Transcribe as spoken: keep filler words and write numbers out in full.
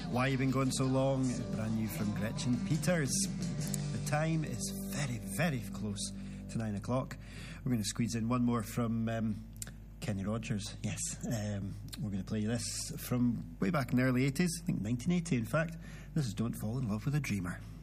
Why You Been Gone So Long, brand new from Gretchen Peters. The time is very, very close to nine o'clock. We're going to squeeze in one more from um, Kenny Rogers. Yes, um, we're going to play this from way back in the early eighties, I think nineteen eighty in fact. This is Don't Fall in Love with a Dreamer.